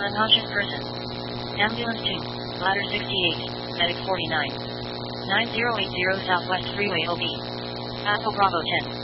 Unconscious person. Ambulance 2. Ladder 68. Medic 49. 9080 Southwest Freeway OB. Alpha Bravo 10.